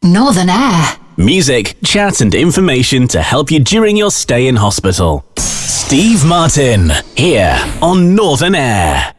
Northern Air. Music, chat and information to help you during your stay in hospital. Steve Martin, here on Northern Air.